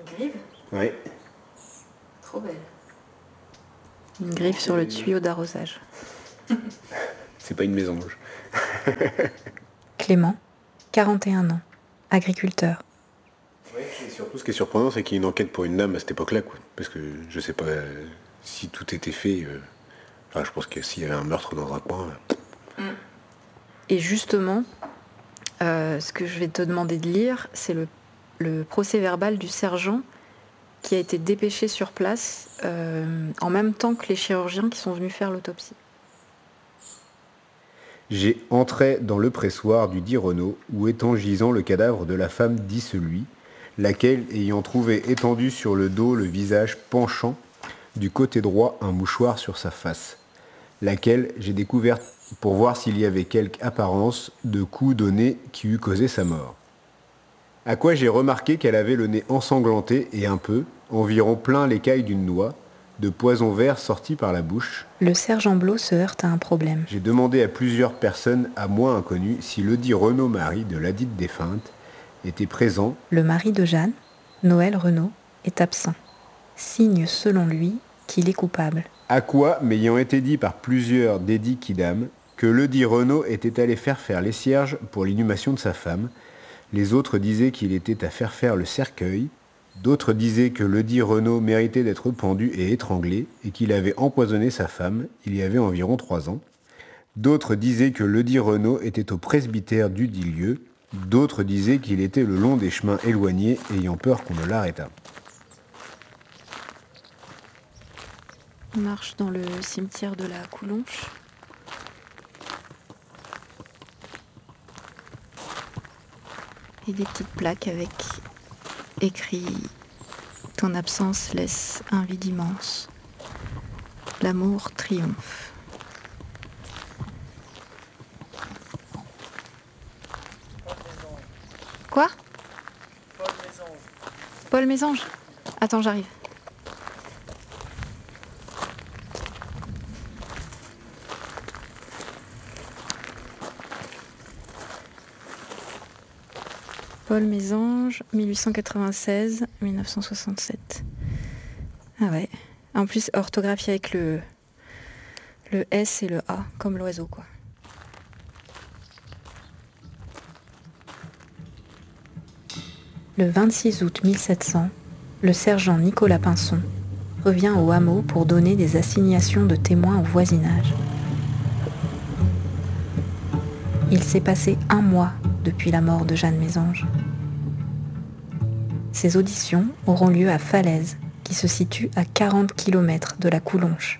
Grive ? Oui. Trop belle. Une griffe sur le tuyau d'arrosage. C'est pas une mésange. Clément, 41 ans, agriculteur. Oui, et surtout, ce qui est surprenant, c'est qu'il y a une enquête pour une dame à cette époque-là, quoi. Parce que je sais pas si tout était fait. Enfin, je pense que s'il y avait un meurtre dans un coin. Et justement, ce que je vais te demander de lire, c'est le procès-verbal du sergent qui a été dépêché sur place en même temps que les chirurgiens qui sont venus faire l'autopsie. J'ai entré dans le pressoir du dit Renaud, où étant gisant le cadavre de la femme dit celui, laquelle, ayant trouvé étendu sur le dos le visage penchant, du côté droit un mouchoir sur sa face, laquelle j'ai découverte pour voir s'il y avait quelque apparence de coup donné qui eût causé sa mort. À quoi j'ai remarqué qu'elle avait le nez ensanglanté et un peu, environ plein l'écaille d'une noix, de poison vert sorti par la bouche. Le sergent Blot se heurte à un problème. J'ai demandé à plusieurs personnes à moi inconnues si le dit Renaud mari de ladite défunte était présent. Le mari de Jeanne, Noël Renaud, est absent. Signe selon lui qu'il est coupable. À quoi, m'ayant été dit par plusieurs dédits quidam, que le dit Renaud était allé faire les cierges pour l'inhumation de sa femme, les autres disaient qu'il était à faire le cercueil, d'autres disaient que le dit Renaud méritait d'être pendu et étranglé, et qu'il avait empoisonné sa femme, il y avait environ 3 ans. D'autres disaient que le dit Renaud était au presbytère du dit lieu, d'autres disaient qu'il était le long des chemins éloignés, ayant peur qu'on ne l'arrêtât. On marche dans le cimetière de la Coulonche. Et des petites plaques avec écrit « Ton absence laisse un vide immense. L'amour triomphe. » Quoi ? Paul Mésange. Attends, j'arrive. Paul Mésange, 1896-1967. Ah ouais. En plus, orthographié avec le S et le A, comme l'oiseau, quoi. Le 26 août 1700, le sergent Nicolas Pinson revient au hameau pour donner des assignations de témoins au voisinage. Il s'est passé 1 mois depuis la mort de Jeanne Mésange. Ces auditions auront lieu à Falaise, qui se situe à 40 km de la Coulonche.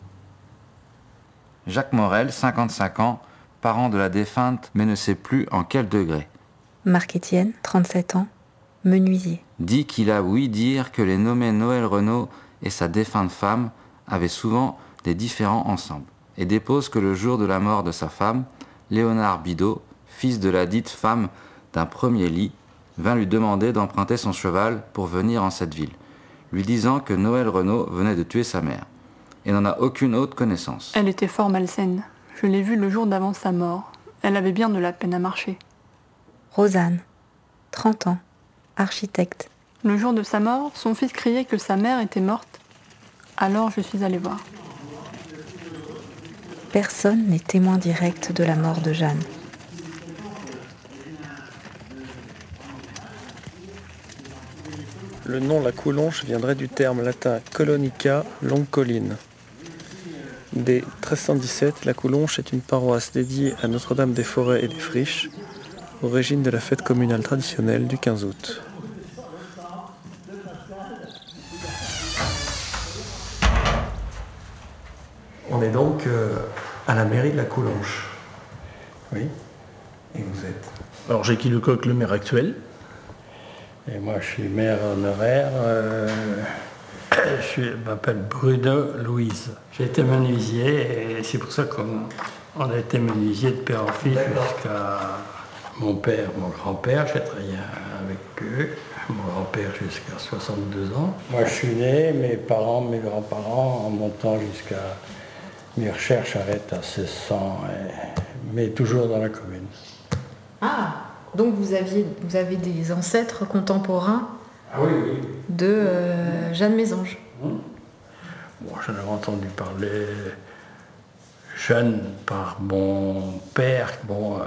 Jacques Morel, 55 ans, parent de la défunte, mais ne sait plus en quel degré. Marc Étienne, 37 ans, menuisier. Dit qu'il a ouï dire que les nommés Noël Renaud et sa défunte femme avaient souvent des différends ensemble, et dépose que le jour de la mort de sa femme, Léonard Bidot, fils de la dite femme d'un premier lit, vint lui demander d'emprunter son cheval pour venir en cette ville, lui disant que Noël Renaud venait de tuer sa mère, et n'en a aucune autre connaissance. Elle était fort malsaine. Je l'ai vue le jour d'avant sa mort. Elle avait bien de la peine à marcher. Rosanne, 30 ans, architecte. Le jour de sa mort, son fils criait que sa mère était morte. Alors je suis allée voir. Personne n'est témoin direct de la mort de Jeanne. Le nom La Coulonche viendrait du terme latin colonica, longue colline. Dès 1317, La Coulonche est une paroisse dédiée à Notre-Dame des Forêts et des Friches, origine de la fête communale traditionnelle du 15 août. On est donc à la mairie de La Coulonche. Oui. Et vous êtes ? Alors Jacques Lecoq, le maire actuel. Et moi je suis maire honoraire, je m'appelle Bruno Louise. J'ai été menuisier et c'est pour ça qu'on a été menuisier de père en fils jusqu'à mon père, mon grand-père, j'ai travaillé avec eux. Mon grand-père jusqu'à 62 ans. Moi je suis né, mes parents, mes grands-parents, en montant jusqu'à... Mes recherches arrêtent à 1600, mais toujours dans la commune. Ah, donc vous avez des ancêtres contemporains Ah oui, oui. de Jeanne Mésange. Bon, j'en avais entendu parler jeune par mon père. Bon,